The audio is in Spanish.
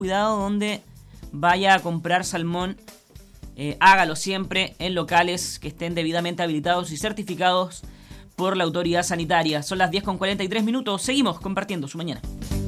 cuidado donde vaya a comprar salmón. Hágalo siempre en locales que estén debidamente habilitados y certificados por la autoridad sanitaria. Son las 10:43. Seguimos compartiendo su mañana.